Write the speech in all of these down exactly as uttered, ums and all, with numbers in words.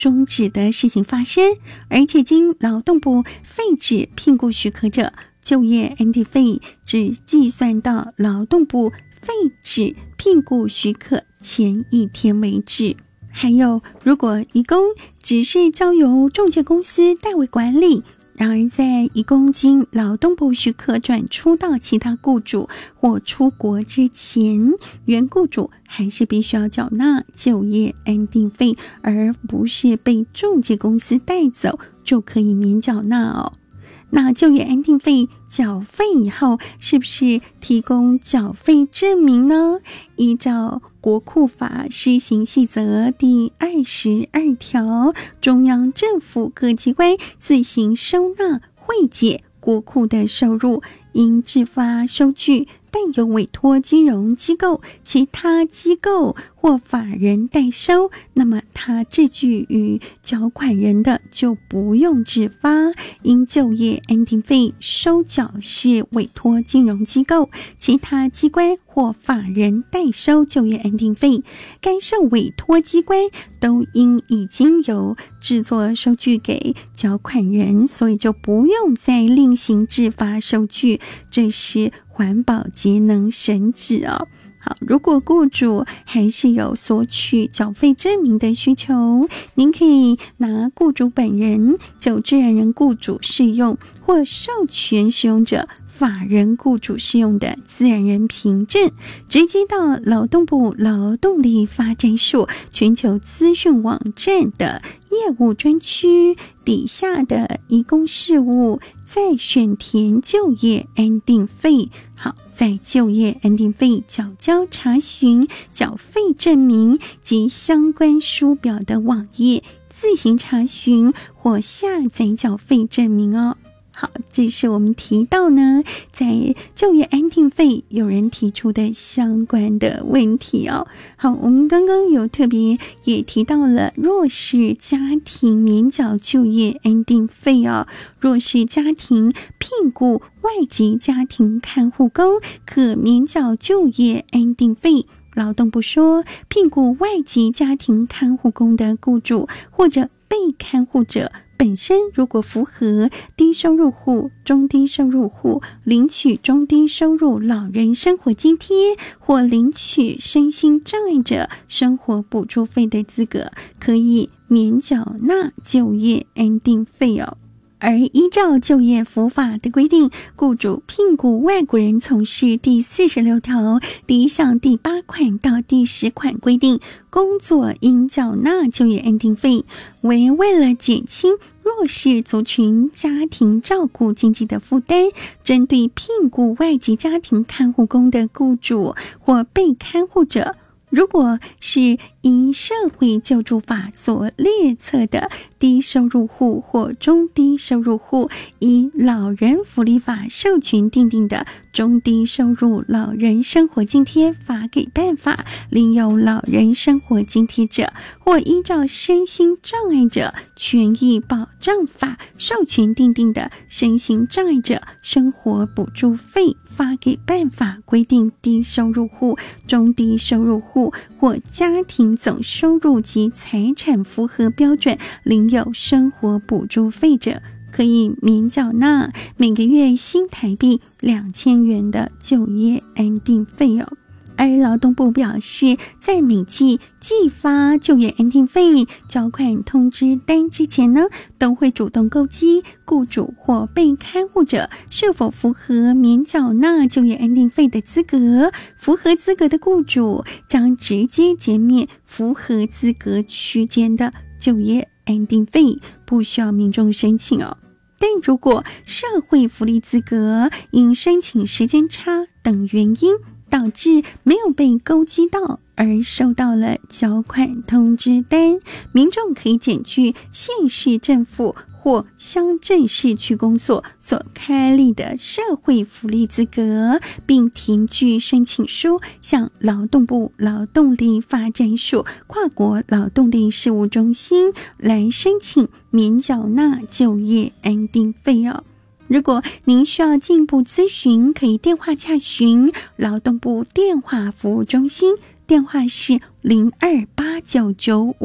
终止的事情发生，而且经劳动部废止聘雇许可者，就业安定费只计算到劳动部废止聘雇许可前一天为止。还有，如果移工只是交由中介公司代为管理，然而在移工经劳动部许可转出到其他雇主或出国之前，原雇主还是必须要缴纳就业安定费，而不是被中介公司带走就可以免缴纳哦。那就业安定费缴费以后，是不是提供缴费证明呢？依照国库法施行细则第二十二条，中央政府各机关自行收纳汇解国库的收入，应制发收据，但有委托金融机构、其他机构或法人代收，那么他制据与缴款人的就不用制发。因就业安定费收缴是委托金融机构、其他机关或法人代收就业安定费，该受委托机关都应已经有制作收据给缴款人，所以就不用再另行制发收据，这是环保节能省纸哦。好，如果雇主还是有索取缴费证明的需求，您可以拿雇主本人就自然人雇主适用或授权使用者法人雇主适用的自然人凭证，直接到劳动部劳动力发展署全球资讯网站的业务专区底下的移工事务，再选填就业安定费。好，在就业安定费缴交查询缴费证明及相关书表的网页自行查询或下载缴费证明哦。好，这是我们提到呢，在就业安定费有人提出的相关的问题哦。好，我们刚刚有特别也提到了弱势家庭免缴就业安定费哦。弱势家庭聘雇外籍家庭看护工可免缴就业安定费。劳动部说，聘雇外籍家庭看护工的雇主或者被看护者本身如果符合低收入户、中低收入户领取中低收入老人生活津贴或领取身心障碍者生活补助费的资格，可以免缴纳就业安定费哦。而依照就业服法的规定，雇主聘雇外国人从事第四十六条第一项第八款到第十款规定，工作应缴纳就业安定费，为为了减轻弱势族群家庭照顾经济的负担，针对聘雇外籍家庭看护工的雇主或被看护者，如果是依社会救助法所列册的低收入户或中低收入户，依老人福利法授权订定的中低收入老人生活津贴发给办法领有老人生活津贴者，或依照身心障碍者权益保障法授权订定的身心障碍者生活补助费发给办法规定低收入户、中低收入户或家庭总收入及财产符合标准领有生活补助费者，可以免缴纳每个月新台币两千元的就业安定费哦。而劳动部表示，在每季寄发就业安定费缴款通知单之前呢，都会主动勾稽雇主或被看护者是否符合免缴纳就业安定费的资格。符合资格的雇主将直接减免符合资格区间的就业安定费，不需要民众申请哦。但如果社会福利资格因申请时间差等原因导致没有被勾稽到而收到了缴款通知单，民众可以检具县市政府或乡镇市区公所所开立的社会福利资格，并填具申请书向劳动部劳动力发展署跨国劳动力事务中心来申请免缴纳就业安定费哦。如果您需要进一步咨询，可以电话洽询劳动部电话服务中心，电话是零二八九九五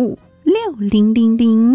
六零零零。